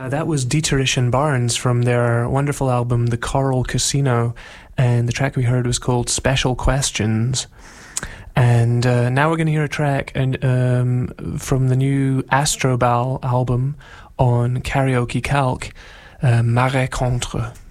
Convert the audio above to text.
That was Dieterich and Barnes from their wonderful album The Coral Casino, and the track we heard was called Special Questions. And now we're going to hear a track from the new Astrobal album on Karaoke Calc, Marais Contre.